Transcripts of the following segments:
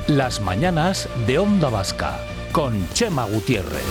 Las mañanas de Onda Vasca, con Chema Gutiérrez.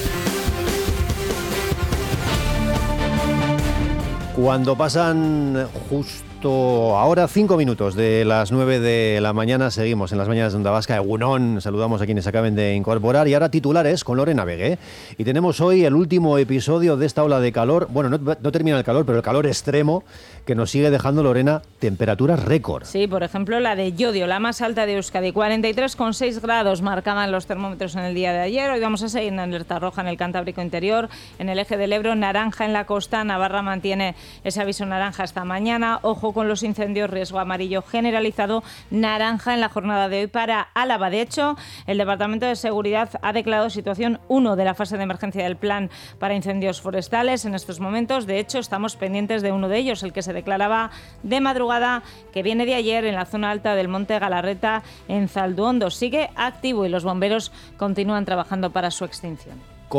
Cuando pasan justo ahora 5 minutos de las 9 de la mañana, seguimos en las mañanas de Onda Vasca. Egunon, saludamos a quienes acaben de incorporar. Y ahora titulares con Lorena Vegué. Y tenemos hoy el último episodio de esta ola de calor. Bueno, no termina el calor, pero el calor extremo que nos sigue dejando, Lorena, temperaturas récord. Sí, por ejemplo, la de Llodio, la más alta de Euskadi. 43,6 grados marcaban los termómetros en el día de ayer. Hoy vamos a seguir en alerta roja en el Cantábrico interior, en el eje del Ebro, naranja en la costa. Navarra mantiene ese aviso naranja hasta mañana. Ojo con los incendios, riesgo amarillo generalizado, naranja en la jornada de hoy para Álava. De hecho, el Departamento de Seguridad ha declarado situación 1 de la fase de emergencia del plan para incendios forestales en estos momentos. De hecho, estamos pendientes de uno de ellos, el que se declaraba de madrugada, que viene de ayer en la zona alta del Monte Galarreta, en Zalduondo. Sigue activo y los bomberos continúan trabajando para su extinción.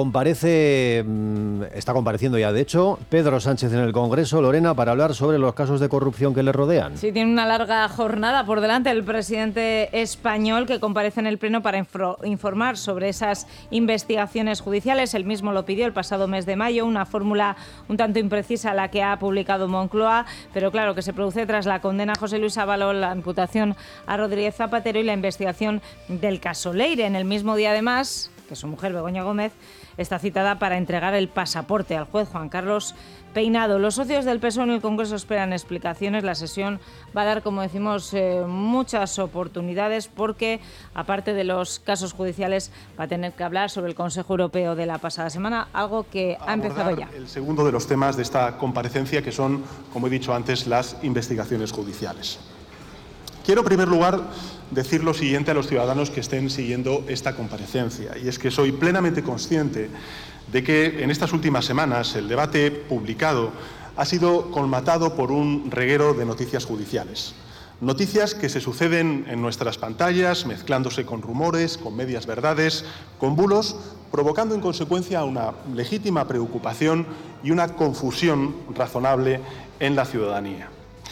Está compareciendo ya, de hecho, Pedro Sánchez en el Congreso, Lorena, para hablar sobre los casos de corrupción que le rodean. Sí, tiene una larga jornada por delante el presidente español, que comparece en el Pleno para informar sobre esas investigaciones judiciales. Él mismo lo pidió el pasado mes de mayo, una fórmula un tanto imprecisa la que ha publicado Moncloa, pero claro, que se produce tras la condena a José Luis Ábalos, la imputación a Rodríguez Zapatero y la investigación del caso Leire. En el mismo día, además, que su mujer, Begoña Gómez, está citada para entregar el pasaporte al juez Juan Carlos Peinado. Los socios del PSOE en el Congreso esperan explicaciones. La sesión va a dar, como decimos, muchas oportunidades porque, aparte de los casos judiciales, va a tener que hablar sobre el Consejo Europeo de la pasada semana, algo que ha empezado ya. El segundo de los temas de esta comparecencia, que son, como he dicho antes, las investigaciones judiciales. Quiero, en primer lugar, decir lo siguiente a los ciudadanos que estén siguiendo esta comparecencia, y es que soy plenamente consciente de que en estas últimas semanas el debate publicado ha sido colmatado por un reguero de noticias judiciales. Noticias que se suceden en nuestras pantallas, mezclándose con rumores, con medias verdades, con bulos, provocando en consecuencia una legítima preocupación y una confusión razonable en la ciudadanía.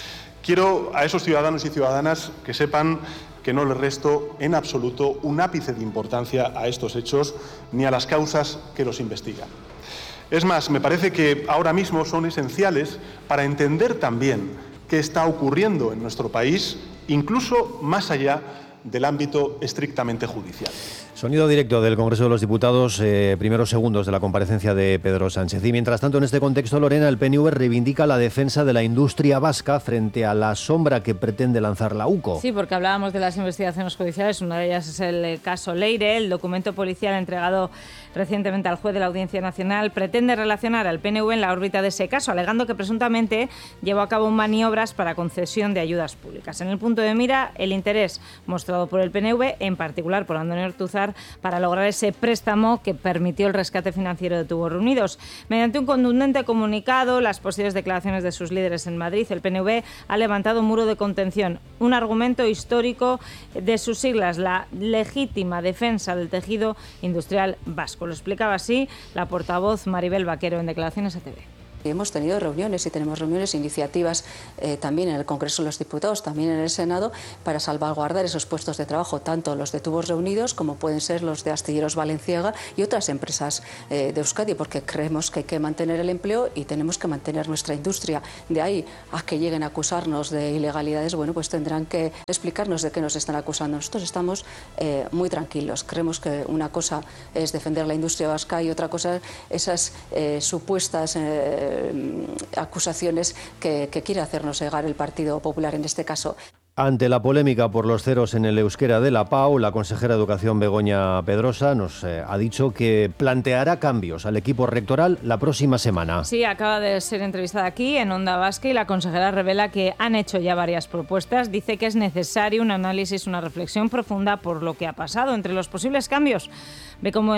Quiero a esos ciudadanos y ciudadanas que sepan que no les resto en absoluto un ápice de importancia a estos hechos ni a las causas que los investigan. Es más, me parece que ahora mismo son esenciales para entender también qué está ocurriendo en nuestro país, incluso más allá del ámbito estrictamente judicial. Sonido directo del Congreso de los Diputados, primeros segundos de la comparecencia de Pedro Sánchez. Y mientras tanto, en este contexto, Lorena, el PNV reivindica la defensa de la industria vasca frente a la sombra que pretende lanzar la UCO. Sí, porque hablábamos de las investigaciones judiciales, una de ellas es el caso Leire. El documento policial entregado recientemente al juez de la Audiencia Nacional pretende relacionar al PNV en la órbita de ese caso, alegando que presuntamente llevó a cabo maniobras para concesión de ayudas públicas. En el punto de mira, el interés mostrado por el PNV, en particular por Antonio Ortuzar, para lograr ese préstamo que permitió el rescate financiero de Tubos Reunidos. Mediante un contundente comunicado, las posteriores declaraciones de sus líderes en Madrid, el PNV ha levantado un muro de contención, un argumento histórico de sus siglas, la legítima defensa del tejido industrial vasco. Lo explicaba así la portavoz Maribel Vaquero en declaraciones a TV. Hemos tenido reuniones y tenemos reuniones, iniciativas también en el Congreso de los Diputados, también en el Senado, para salvaguardar esos puestos de trabajo, tanto los de Tubos Reunidos como pueden ser los de Astilleros Valenciaga y otras empresas de Euskadi, porque creemos que hay que mantener el empleo y tenemos que mantener nuestra industria. De ahí a que lleguen a acusarnos de ilegalidades, bueno, pues tendrán que explicarnos de qué nos están acusando. Nosotros estamos muy tranquilos. Creemos que una cosa es defender la industria vasca y otra cosa esas supuestas acusaciones que quiere hacernos llegar el Partido Popular en este caso. Ante la polémica por los ceros en el euskera de la PAU, la consejera de Educación Begoña Pedrosa nos ha dicho que planteará cambios al equipo rectoral la próxima semana. Sí, acaba de ser entrevistada aquí en Onda Vasca y la consejera revela que han hecho ya varias propuestas. Dice que es necesario un análisis, una reflexión profunda por lo que ha pasado. Entre los posibles cambios, ve con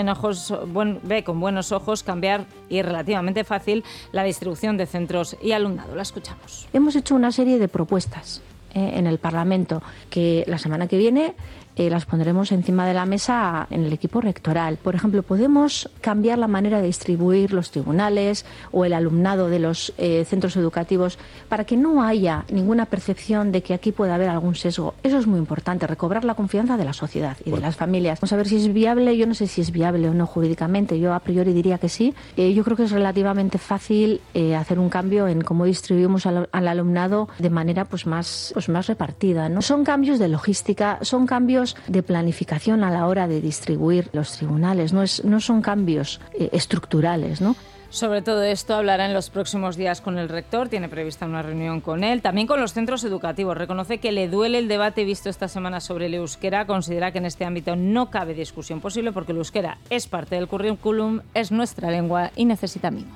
buenos ojos cambiar, y relativamente fácil, la distribución de centros y alumnado. La escuchamos. Hemos hecho una serie de propuestas en el Parlamento que la semana que viene las pondremos encima de la mesa en el equipo rectoral. Por ejemplo, podemos cambiar la manera de distribuir los tribunales o el alumnado de los centros educativos para que no haya ninguna percepción de que aquí puede haber algún sesgo. Eso es muy importante, recobrar la confianza de la sociedad y de las familias. Vamos a ver si es viable. Yo no sé si es viable o no jurídicamente. Yo a priori diría que sí. Yo creo que es relativamente fácil hacer un cambio en cómo distribuimos al alumnado de manera más repartida, ¿no? Son cambios de logística, son cambios de planificación a la hora de distribuir los tribunales, no son cambios estructurales, ¿no? Sobre todo esto hablará en los próximos días con el rector, tiene prevista una reunión con él, también con los centros educativos. Reconoce que le duele el debate visto esta semana sobre el euskera, considera que en este ámbito no cabe discusión posible porque el euskera es parte del currículum, es nuestra lengua y necesita mimo.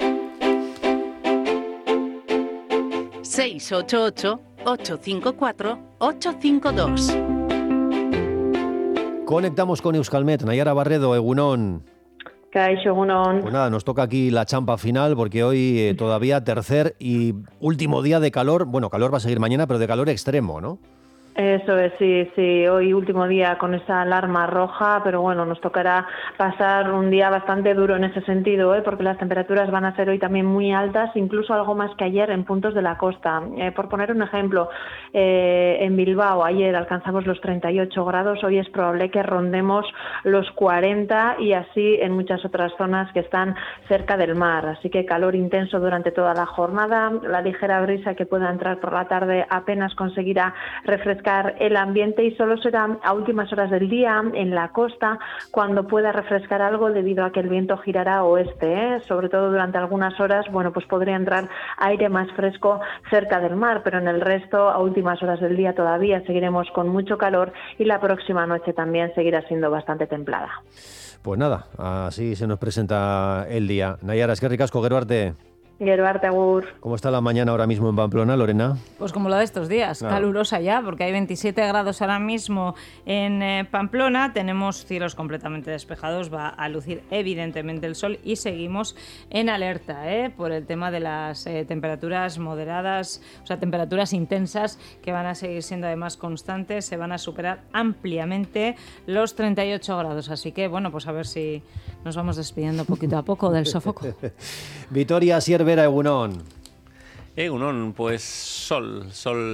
688-854-852. Conectamos con Euskalmet. Nayara Barredo, egunon. Kaixo, egunon. Pues nada, nos toca aquí la champa final porque hoy todavía tercer y último día de calor. Bueno, calor va a seguir mañana, pero de calor extremo, ¿no? Eso es, sí. Hoy último día con esa alarma roja, pero bueno, nos tocará pasar un día bastante duro en ese sentido, porque las temperaturas van a ser hoy también muy altas, incluso algo más que ayer en puntos de la costa. Por poner un ejemplo, en Bilbao ayer alcanzamos los 38 grados, hoy es probable que rondemos los 40 y así en muchas otras zonas que están cerca del mar. Así que calor intenso durante toda la jornada, la ligera brisa que pueda entrar por la tarde apenas conseguirá refrescar el ambiente y solo será a últimas horas del día en la costa cuando pueda refrescar algo debido a que el viento girará a oeste, sobre todo durante algunas horas, bueno, pues podría entrar aire más fresco cerca del mar, pero en el resto a últimas horas del día todavía seguiremos con mucho calor y la próxima noche también seguirá siendo bastante templada. Pues nada, así se nos presenta el día. Nayara, es que ricasco, Geruarte. Geruarte, agur. ¿Cómo está la mañana ahora mismo en Pamplona, Lorena? Pues como la de estos días, calurosa ya, porque hay 27 grados ahora mismo en Pamplona, tenemos cielos completamente despejados, va a lucir evidentemente el sol y seguimos en alerta por el tema de las temperaturas moderadas, o sea, temperaturas intensas que van a seguir siendo además constantes, se van a superar ampliamente los 38 grados, así que bueno, pues a ver si nos vamos despidiendo poquito a poco del sofoco. Vitoria Siervera, egunon. Egunon, pues sol,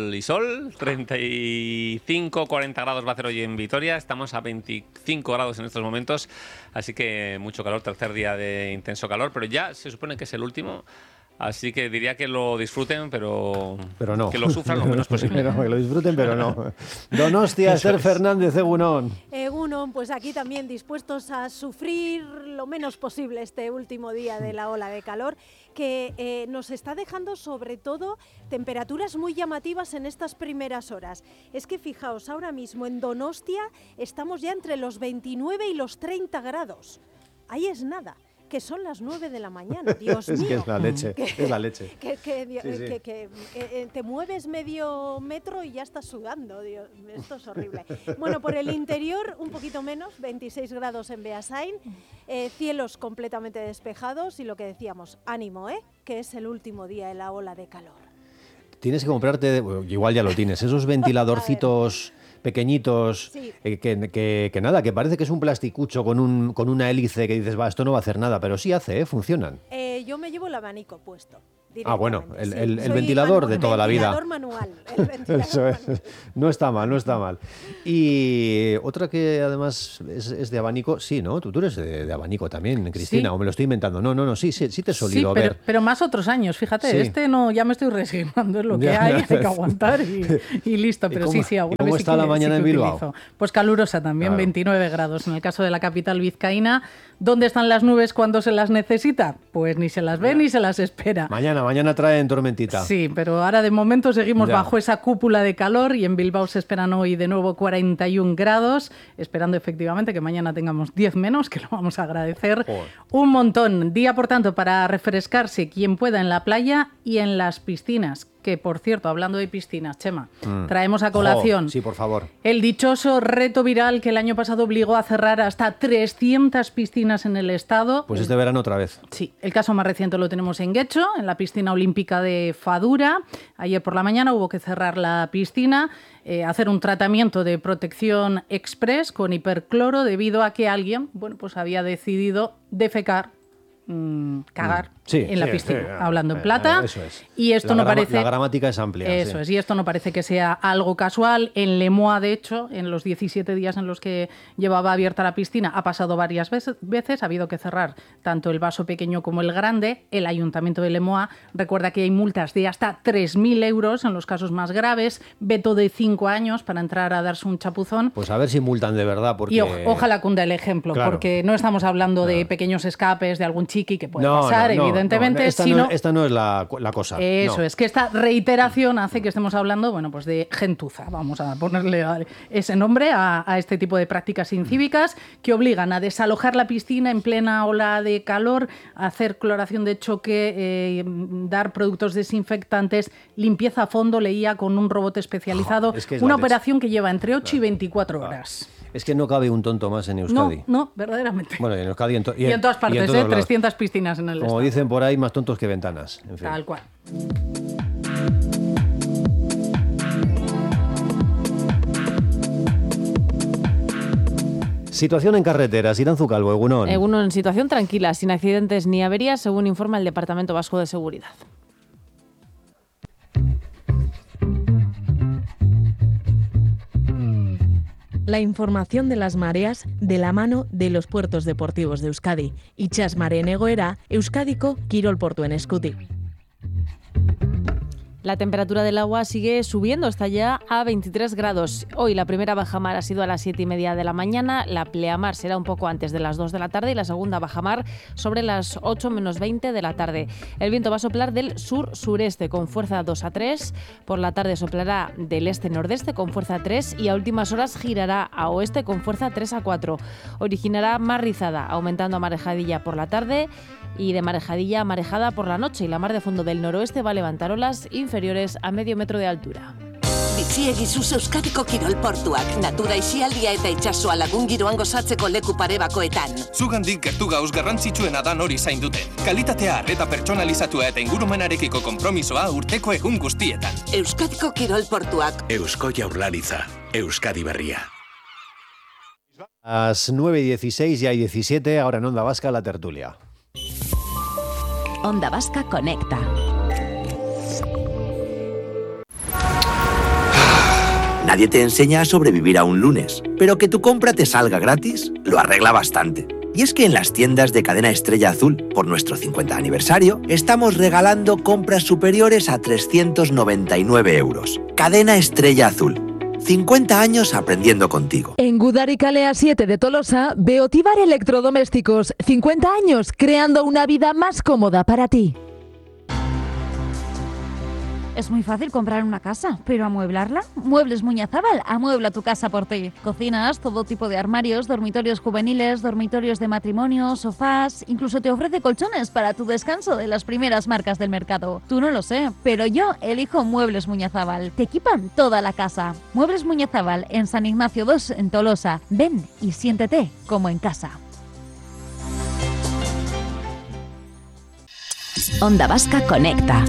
35, 40 grados va a hacer hoy en Vitoria, estamos a 25 grados en estos momentos, así que mucho calor, tercer día de intenso calor, pero ya se supone que es el último. Así que diría que lo disfruten, pero no. Que lo sufran lo menos posible. Que lo disfruten, pero no. Donostia, Esther Fernández, egunon. Egunon, pues aquí también dispuestos a sufrir lo menos posible este último día de la ola de calor, que nos está dejando sobre todo temperaturas muy llamativas en estas primeras horas. Es que fijaos, ahora mismo en Donostia estamos ya entre los 29 y los 30 grados. Ahí es nada. Que son las 9 de la mañana, Dios mío. Es que es la leche, es la leche. Que te mueves medio metro y ya estás sudando, Dios, esto es horrible. Bueno, por el interior un poquito menos, 26 grados en Beasain, cielos completamente despejados y lo que decíamos, ánimo, que es el último día de la ola de calor. Tienes que comprarte, igual ya lo tienes, esos ventiladorcitos pequeñitos, sí. que nada, que parece que es un plasticucho con una hélice que dices, esto no va a hacer nada, pero sí hace, funcionan. Yo me llevo el abanico puesto. Bueno, el ventilador de toda la vida. Manual, Eso es. No está mal. Y otra que además es de abanico, sí, ¿no? Tú eres de abanico también, Cristina, ¿sí? O me lo estoy inventando. No, sí te he solido ver. Pero más otros años, fíjate, sí. Ya me estoy resignando, es lo que hay que aguantar y listo. Pero sí, alguna ¿Cómo vez está la mañana en Bilbao? Utilizo. Pues calurosa también, claro. 29 grados. En el caso de la capital vizcaína, ¿dónde están las nubes cuando se las necesita? Pues ni se las ve ni se las espera. Mañana traen tormentita. Sí, pero ahora de momento seguimos bajo esa cúpula de calor y en Bilbao se esperan hoy de nuevo 41 grados, esperando efectivamente que mañana tengamos 10 menos, que lo vamos a agradecer un montón. Día, por tanto, para refrescarse quien pueda en la playa y en las piscinas. Que, por cierto, hablando de piscinas, Chema, traemos a colación sí, por favor. el dichoso reto viral que el año pasado obligó a cerrar hasta 300 piscinas en el estado. Pues este verano otra vez. Sí, el caso más reciente lo tenemos en Guecho, en la piscina olímpica de Fadura. Ayer por la mañana hubo que cerrar la piscina, hacer un tratamiento de protección express con hipercloro debido a que alguien, bueno, pues había decidido defecar, cagar en la piscina, hablando en plata. Eso es. Y esto no parece... La gramática es amplia. Eso es, y esto no parece que sea algo casual. En Lemoa, de hecho, en los 17 días en los que llevaba abierta la piscina, ha pasado varias veces, ha habido que cerrar tanto el vaso pequeño como el grande. El Ayuntamiento de Lemoa recuerda que hay multas de hasta 3.000 euros en los casos más graves, veto de 5 años para entrar a darse un chapuzón. Pues a ver si multan de verdad, porque... Y ojalá cunda el ejemplo, claro, porque no estamos hablando de pequeños escapes, de algún chiqui que puede pasar, evidentemente, esta esta no es la cosa. Eso es, que esta reiteración hace que estemos hablando, bueno, pues de gentuza, vamos a ponerle ese nombre a este tipo de prácticas incívicas que obligan a desalojar la piscina en plena ola de calor, a hacer cloración de choque, dar productos desinfectantes, limpieza a fondo, leía, con un robot especializado, una operación que lleva entre 8 y 24 horas. Es que no cabe un tonto más en Euskadi. No, verdaderamente. Bueno, en Euskadi y en todas partes, 300 piscinas en el estado. Como dicen por ahí, más tontos que ventanas. En fin. Tal cual. Situación en carreteras. Iranzu Calvo, Egunon. Egunon, situación tranquila, sin accidentes ni averías, según informa el Departamento Vasco de Seguridad. La información de las mareas de la mano de los puertos deportivos de Euskadi. Itxas mareen egoera, Euskadiko kirol portuen eskutik. La temperatura del agua sigue subiendo, está ya a 23 grados. Hoy la primera bajamar ha sido a las 7:30 de la mañana, la pleamar será un poco antes de las 2 de la tarde y la segunda bajamar sobre las 8 menos 20 de la tarde. El viento va a soplar del sur-sureste con fuerza 2 a 3, por la tarde soplará del este-nordeste con fuerza 3 y a últimas horas girará a oeste con fuerza 3 a 4. Originará mar rizada, aumentando a marejadilla por la tarde y de marejadilla a marejada por la noche, y la mar de fondo del noroeste va a levantar olas inferiores a medio metro de altura. Biziegizuz Euskadiko kirol portuak, natura isialdia eta itsasoa lagun giroan gozatzeko leku pare bakoetan. Zugandik gertu gauz garrantzitsuena da nori zainduten. Kalitatea, arreta pertsonalizatua eta ingurumenarekiko konpromisoa urteko egun guztietan. Euskadiko kirol portuak. Eusko Jaurlaritza, Euskadi berria. Las 9:16 y hay 17, ahora en Onda Vasca la tertulia. Onda Vasca Conecta. Nadie te enseña a sobrevivir a un lunes, pero que tu compra te salga gratis lo arregla bastante. Y es que en las tiendas de Cadena Estrella Azul, por nuestro 50 aniversario, estamos regalando compras superiores a 399 euros. Cadena Estrella Azul. 50 años aprendiendo contigo. En Gudaricalea 7 de Tolosa, Beotibar Electrodomésticos. 50 años creando una vida más cómoda para ti. Es muy fácil comprar una casa, pero ¿amueblarla? Muebles Muñazábal amuebla tu casa por ti. Cocinas, todo tipo de armarios, dormitorios juveniles, dormitorios de matrimonio, sofás, incluso te ofrece colchones para tu descanso de las primeras marcas del mercado. Tú no lo sé, pero yo elijo Muebles Muñazábal. Te equipan toda la casa. Muebles Muñazábal en San Ignacio 2 en Tolosa. Ven y siéntete como en casa. Onda Vasca Conecta.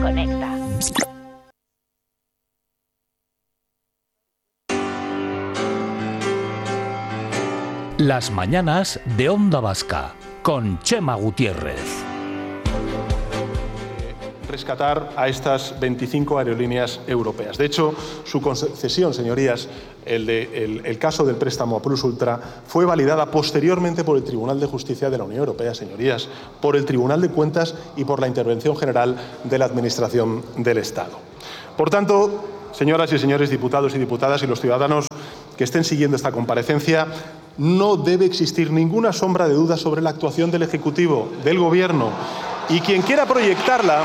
Las mañanas de Onda Vasca con Chema Gutiérrez. Rescatar a estas 25 aerolíneas europeas. De hecho, su concesión, señorías, el caso del préstamo a Plus Ultra, fue validada posteriormente por el Tribunal de Justicia de la Unión Europea, señorías, por el Tribunal de Cuentas y por la Intervención General de la Administración del Estado. Por tanto, señoras y señores diputados y diputadas y los ciudadanos que estén siguiendo esta comparecencia, no debe existir ninguna sombra de duda sobre la actuación del Ejecutivo, del Gobierno, y quien quiera proyectarla,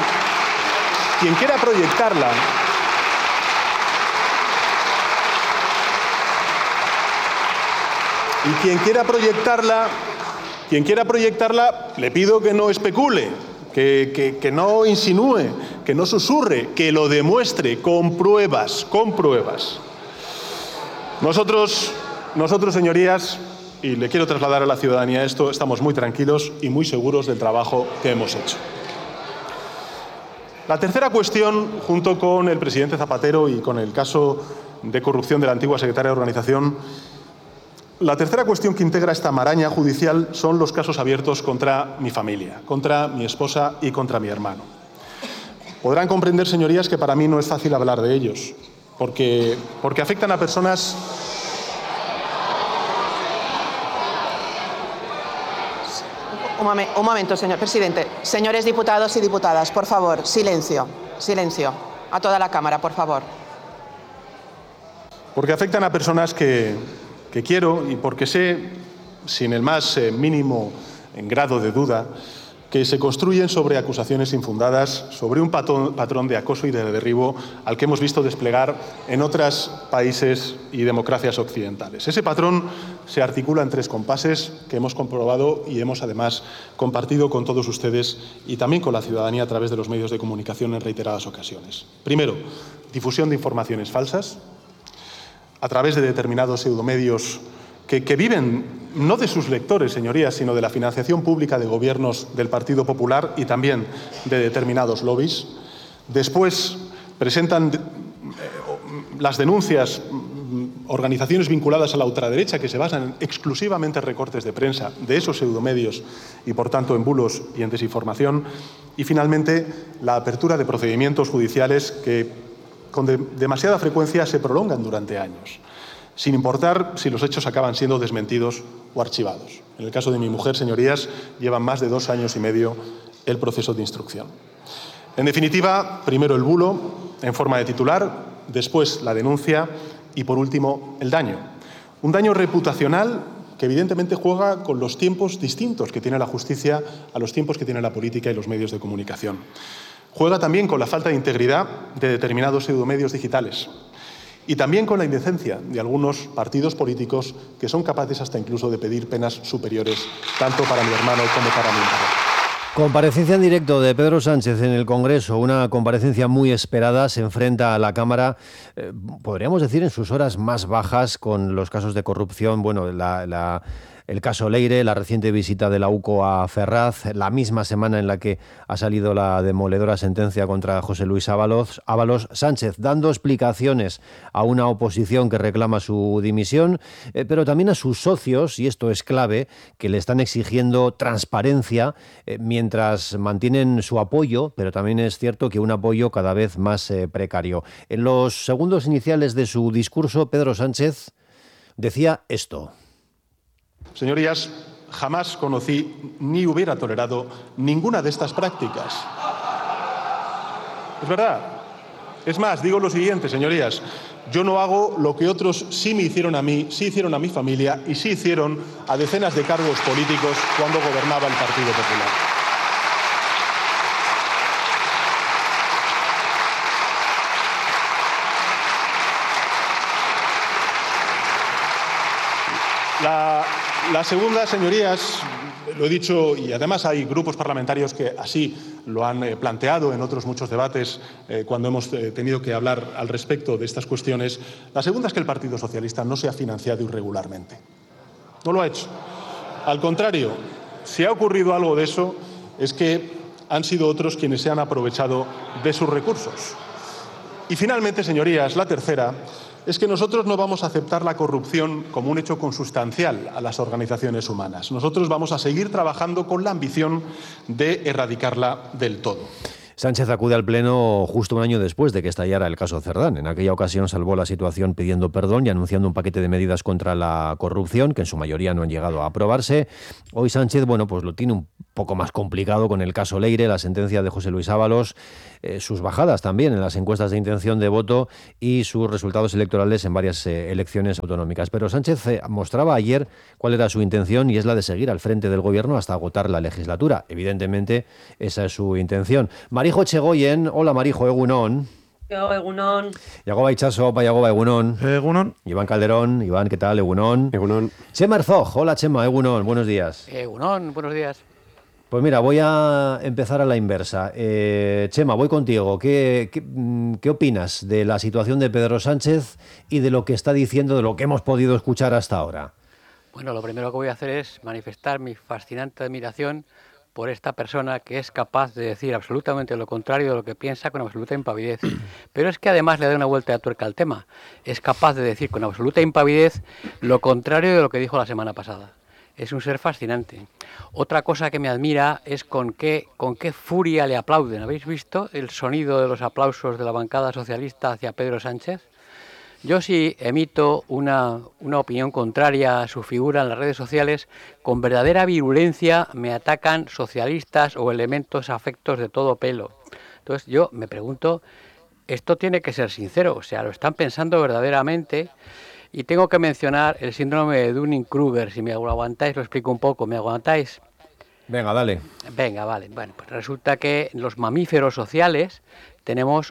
le pido que no especule, que no insinúe, que no susurre, que lo demuestre con pruebas, con pruebas. Nosotros, señorías, y le quiero trasladar a la ciudadanía esto, estamos muy tranquilos y muy seguros del trabajo que hemos hecho. La tercera cuestión, junto con el presidente Zapatero y con el caso de corrupción de la antigua secretaria de Organización, la tercera cuestión que integra esta maraña judicial son los casos abiertos contra mi familia, contra mi esposa y contra mi hermano. Podrán comprender, señorías, que para mí no es fácil hablar de ellos, porque afectan a personas... Un momento, señor presidente. Señores diputados y diputadas, por favor, silencio, silencio. A toda la Cámara, por favor. Porque afectan a personas que quiero y porque sé, sin el más mínimo grado de duda, que se construyen sobre acusaciones infundadas, sobre un patrón de acoso y de derribo al que hemos visto desplegar en otros países y democracias occidentales. Ese patrón se articula en 3 compases que hemos comprobado y hemos además compartido con todos ustedes y también con la ciudadanía a través de los medios de comunicación en reiteradas ocasiones. Primero, difusión de informaciones falsas a través de determinados pseudomedios que viven no de sus lectores, señorías, sino de la financiación pública de gobiernos del Partido Popular y también de determinados lobbies. Después presentan las denuncias organizaciones vinculadas a la ultraderecha que se basan exclusivamente en recortes de prensa de esos pseudomedios y, por tanto, en bulos y en desinformación. Y, finalmente, la apertura de procedimientos judiciales que, con demasiada frecuencia, se prolongan durante años, sin importar si los hechos acaban siendo desmentidos o archivados. En el caso de mi mujer, señorías, llevan más de 2 años y medio el proceso de instrucción. En definitiva, primero el bulo en forma de titular, después la denuncia y, por último, el daño. Un daño reputacional que evidentemente juega con los tiempos distintos que tiene la justicia a los tiempos que tiene la política y los medios de comunicación. Juega también con la falta de integridad de determinados pseudomedios digitales. Y también con la indecencia de algunos partidos políticos que son capaces hasta incluso de pedir penas superiores tanto para mi hermano como para mi hermano. Comparecencia en directo de Pedro Sánchez en el Congreso, una comparecencia muy esperada, se enfrenta a la Cámara, podríamos decir en sus horas más bajas con los casos de corrupción, bueno, el caso Leire, la reciente visita de la UCO a Ferraz, la misma semana en la que ha salido la demoledora sentencia contra José Luis Ábalos, Sánchez dando explicaciones a una oposición que reclama su dimisión, pero también a sus socios, y esto es clave, que le están exigiendo transparencia mientras mantienen su apoyo, pero también es cierto que un apoyo cada vez más precario. En los segundos iniciales de su discurso, Pedro Sánchez decía esto. Señorías, jamás conocí ni hubiera tolerado ninguna de estas prácticas. Es verdad. Es más, digo lo siguiente, señorías. Yo no hago lo que otros sí me hicieron a mí, sí hicieron a mi familia y sí hicieron a decenas de cargos políticos cuando gobernaba el Partido Popular. La segunda, señorías, lo he dicho, y además hay grupos parlamentarios que así lo han planteado en otros muchos debates cuando hemos tenido que hablar al respecto de estas cuestiones. La segunda es que el Partido Socialista no se ha financiado irregularmente. No lo ha hecho. Al contrario, si ha ocurrido algo de eso, es que han sido otros quienes se han aprovechado de sus recursos. Y finalmente, señorías, la tercera es que nosotros no vamos a aceptar la corrupción como un hecho consustancial a las organizaciones humanas. Nosotros vamos a seguir trabajando con la ambición de erradicarla del todo. Sánchez acude al Pleno justo un año después de que estallara el caso Cerdán. En aquella ocasión salvó la situación pidiendo perdón y anunciando un paquete de medidas contra la corrupción, que en su mayoría no han llegado a aprobarse. Hoy Sánchez, pues lo tiene un poco más complicado con el caso Leire, la sentencia de José Luis Ábalos, sus bajadas también en las encuestas de intención de voto y sus resultados electorales en varias elecciones autonómicas. Pero Sánchez mostraba ayer cuál era su intención y es la de seguir al frente del gobierno hasta agotar la legislatura. Evidentemente, esa es su intención. Marijo Etxegoyen, hola Marijo, egunon. Egunon. Yagoba Itxaso, Yagoba, egunon. Egunon. Iván Calderón, Iván, ¿qué tal? Egunon. Egunon. Chema Herzog, hola Chema, egunon, buenos días. Egunon, buenos días. Pues mira, voy a empezar a la inversa. Chema, voy contigo. ¿Qué opinas de la situación de Pedro Sánchez y de lo que está diciendo, de lo que hemos podido escuchar hasta ahora? Bueno, lo primero que voy a hacer es manifestar mi fascinante admiración por esta persona que es capaz de decir absolutamente lo contrario de lo que piensa con absoluta impavidez. Pero es que además le da una vuelta de tuerca al tema. Es capaz de decir con absoluta impavidez lo contrario de lo que dijo la semana pasada. Es un ser fascinante. Otra cosa que me admira es con qué furia le aplauden. ¿Habéis visto el sonido de los aplausos de la bancada socialista hacia Pedro Sánchez? Yo si emito una opinión contraria a su figura en las redes sociales, con verdadera virulencia me atacan socialistas o elementos afectos de todo pelo. Entonces yo me pregunto, esto tiene que ser sincero, o sea, ¿lo están pensando verdaderamente? Y tengo que mencionar el síndrome de Dunning-Kruger. Si me aguantáis, lo explico un poco. ¿Me aguantáis? Venga, dale. Venga, vale. Bueno, pues resulta que los mamíferos sociales tenemos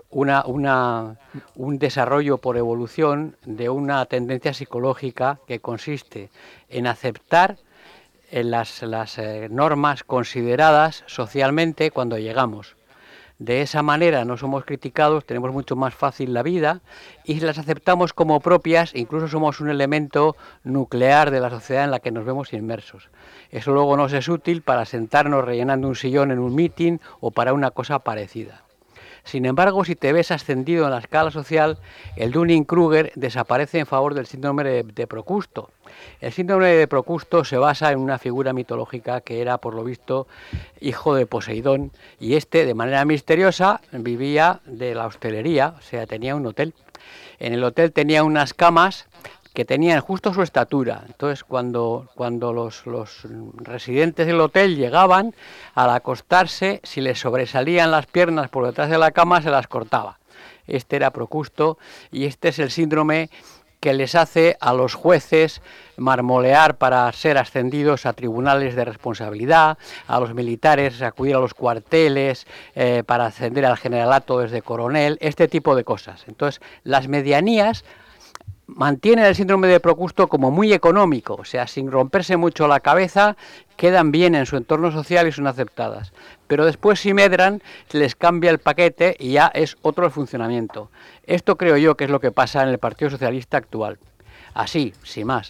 un desarrollo por evolución de una tendencia psicológica que consiste en aceptar las normas consideradas socialmente cuando llegamos. De esa manera no somos criticados, tenemos mucho más fácil la vida y las aceptamos como propias, incluso somos un elemento nuclear de la sociedad en la que nos vemos inmersos. Eso luego nos es útil para sentarnos rellenando un sillón en un meeting o para una cosa parecida. Sin embargo, si te ves ascendido en la escala social, el Dunning-Kruger desaparece en favor del síndrome de Procusto. El síndrome de Procusto se basa en una figura mitológica que era, por lo visto, hijo de Poseidón, y de manera misteriosa, vivía de la hostelería, o sea, tenía un hotel. En el hotel tenía unas camas que tenían justo su estatura. Entonces, cuando los residentes del hotel llegaban, al acostarse, si les sobresalían las piernas por detrás de la cama, se las cortaba. Este era Procusto, y este es el síndrome que les hace a los jueces marmolear para ser ascendidos a tribunales de responsabilidad, a los militares acudir a los cuarteles para ascender al generalato desde coronel, este tipo de cosas. Entonces, las medianías mantienen el síndrome de Procusto como muy económico, o sea, sin romperse mucho la cabeza, quedan bien en su entorno social y son aceptadas. Pero después, si medran, se les cambia el paquete y ya es otro el funcionamiento. Esto creo yo que es lo que pasa en el Partido Socialista actual. Así, sin más.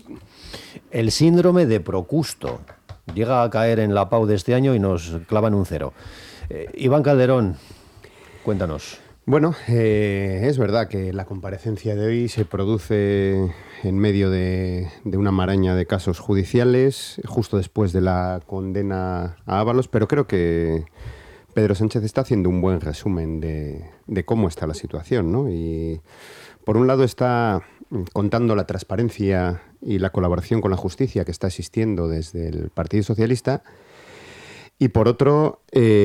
El síndrome de Procusto llega a caer en la PAU de este año y nos clavan un 0. Iván Calderón, cuéntanos. Bueno, es verdad que la comparecencia de hoy se produce en medio de una maraña de casos judiciales, justo después de la condena a Ábalos, pero creo que Pedro Sánchez está haciendo un buen resumen de cómo está la situación, ¿no? Y por un lado está contando la transparencia y la colaboración con la justicia que está existiendo desde el Partido Socialista, y por otro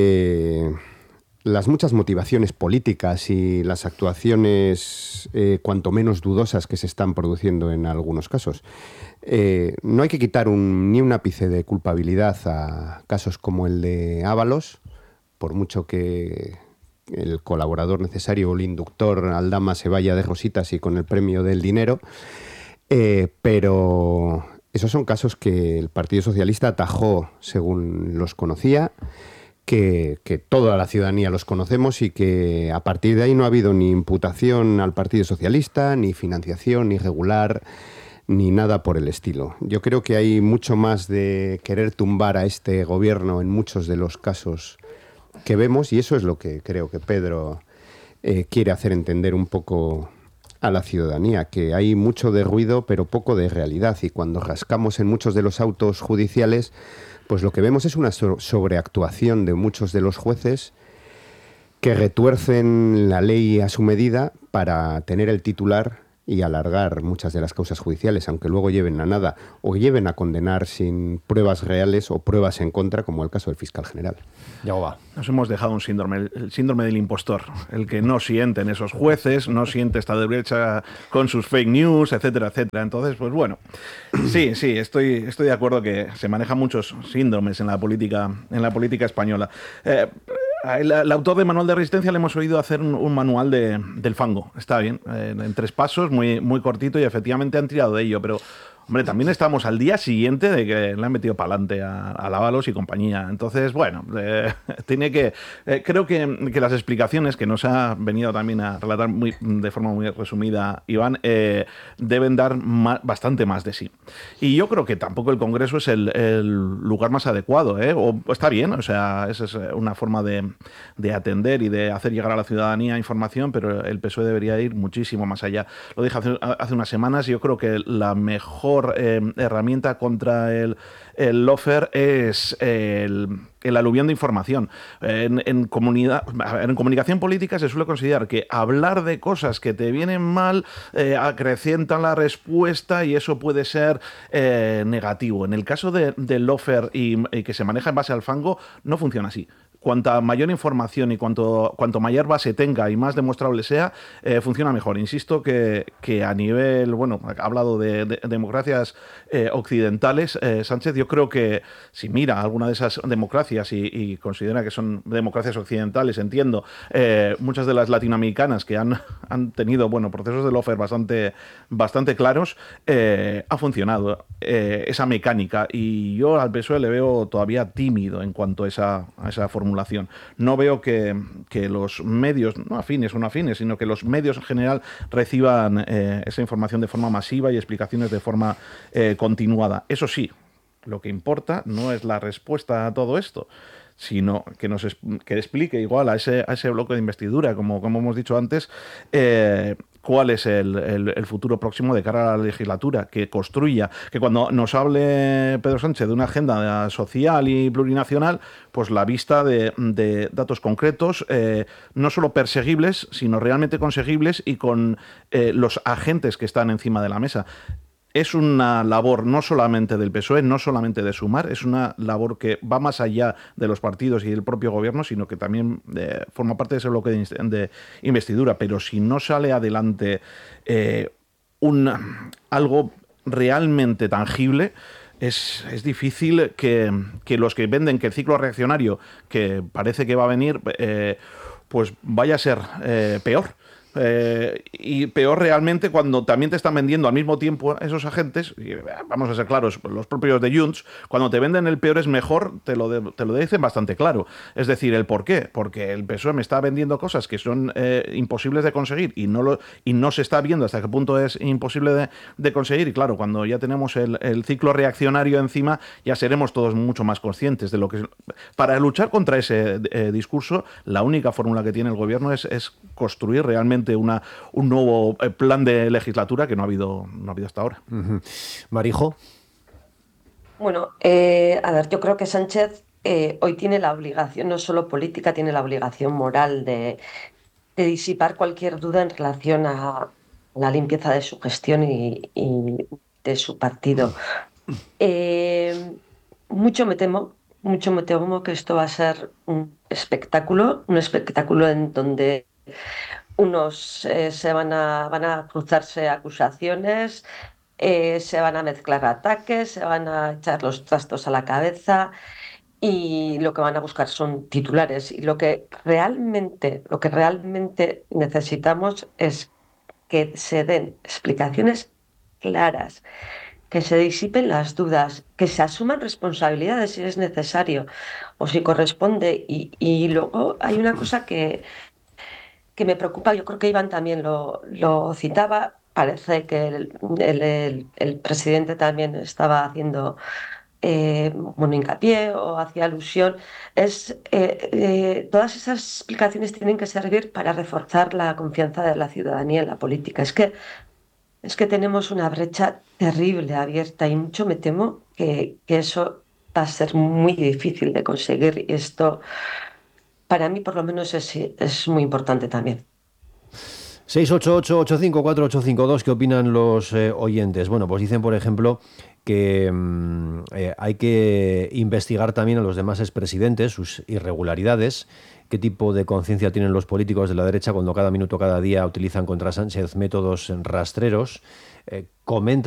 las muchas motivaciones políticas y las actuaciones cuanto menos dudosas que se están produciendo en algunos casos. No hay que quitar ni un ápice de culpabilidad a casos como el de Ábalos, por mucho que el colaborador necesario o el inductor Aldama se vaya de rositas y con el premio del dinero, pero esos son casos que el Partido Socialista atajó según los conocía, que toda la ciudadanía los conocemos y que a partir de ahí no ha habido ni imputación al Partido Socialista, ni financiación irregular, ni nada por el estilo. Yo creo que hay mucho más de querer tumbar a este gobierno en muchos de los casos que vemos, y eso es lo que creo que Pedro quiere hacer entender un poco a la ciudadanía, que hay mucho de ruido pero poco de realidad, y cuando rascamos en muchos de los autos judiciales, pues lo que vemos es una sobreactuación de muchos de los jueces que retuercen la ley a su medida para tener el titular y alargar muchas de las causas judiciales, aunque luego lleven a nada o lleven a condenar sin pruebas reales o pruebas en contra, como el caso del fiscal general. Ya va. Nos hemos dejado un síndrome, el síndrome del impostor, el que no sienten esos jueces, no siente esta derecha con sus fake news, etcétera, etcétera. Entonces, pues bueno, sí, estoy de acuerdo que se manejan muchos síndromes en la política española. El autor de Manual de Resistencia le hemos oído hacer un manual del fango. Está bien, en 3 pasos, muy cortito, y efectivamente han tirado de ello, pero Hombre, también estamos al día siguiente de que le han metido para adelante a Ábalos y compañía. Entonces, bueno, tiene que... creo que las explicaciones que nos ha venido también a relatar de forma muy resumida Iván, deben dar bastante más de sí. Y yo creo que tampoco el Congreso es el lugar más adecuado, o está bien, o sea, esa es una forma de atender y de hacer llegar a la ciudadanía información, pero el PSOE debería ir muchísimo más allá. Lo dije hace unas semanas, yo creo que la mejor herramienta contra el lawfare es el aluvión de información. En comunicación política se suele considerar que hablar de cosas que te vienen mal acrecientan la respuesta y eso puede ser negativo. En el caso del lawfare y que se maneja en base al fango, no funciona así. Cuanta mayor información y cuanto mayor base tenga y más demostrable sea, funciona mejor. Insisto que a nivel, bueno, ha hablado de democracias occidentales, Sánchez, yo creo que si mira alguna de esas democracias y considera que son democracias occidentales, entiendo, muchas de las latinoamericanas que han tenido, bueno, procesos de lawfare bastante claros, ha funcionado esa mecánica y yo al PSOE le veo todavía tímido en cuanto a esa formulación. No veo que los medios, no afines o no afines, sino que los medios en general reciban esa información de forma masiva y explicaciones de forma continuada. Eso sí, lo que importa no es la respuesta a todo esto, sino que explique igual a ese bloque de investidura, como hemos dicho antes, cuál es el futuro próximo de cara a la legislatura, que construya, que cuando nos hable Pedro Sánchez de una agenda social y plurinacional, pues la vista de datos concretos, no solo perseguibles, sino realmente conseguibles y con los agentes que están encima de la mesa. Es una labor no solamente del PSOE, no solamente de Sumar, es una labor que va más allá de los partidos y del propio gobierno, sino que también forma parte de ese bloque de investidura. Pero si no sale adelante algo realmente tangible, es difícil que los que venden que el ciclo reaccionario que parece que va a venir, pues vaya a ser peor. Y peor realmente cuando también te están vendiendo al mismo tiempo esos agentes, y vamos a ser claros, los propios de Junts, cuando te venden el peor es mejor, te lo dicen bastante claro. Es decir, ¿el por qué? Porque el PSOE me está vendiendo cosas que son imposibles de conseguir y no se está viendo hasta qué punto es imposible de conseguir. Y claro, cuando ya tenemos el ciclo reaccionario encima, ya seremos todos mucho más conscientes de lo que... Para luchar contra ese discurso, la única fórmula que tiene el gobierno es construir realmente un nuevo plan de legislatura que no ha habido hasta ahora. Marijo. Bueno, a ver, yo creo que Sánchez hoy tiene la obligación, no solo política, tiene la obligación moral de disipar cualquier duda en relación a la limpieza de su gestión y de su partido. Mucho me temo que esto va a ser un espectáculo en donde unos se van a cruzarse acusaciones, se van a mezclar ataques, se van a echar los trastos a la cabeza y lo que van a buscar son titulares. Y lo que realmente necesitamos es que se den explicaciones claras, que se disipen las dudas, que se asuman responsabilidades si es necesario o si corresponde. Y luego hay una cosa que me preocupa, yo creo que Iván también lo citaba, parece que el presidente también estaba haciendo hincapié o hacía alusión, todas esas explicaciones tienen que servir para reforzar la confianza de la ciudadanía en la política. Es que tenemos una brecha terrible abierta y mucho me temo que eso va a ser muy difícil de conseguir y esto... Para mí, por lo menos, es muy importante también. 688-854-852, ¿qué opinan los oyentes? Bueno, pues dicen, por ejemplo, que hay que investigar también a los demás expresidentes, sus irregularidades, qué tipo de conciencia tienen los políticos de la derecha cuando cada minuto, cada día utilizan contra Sánchez métodos rastreros. Comenta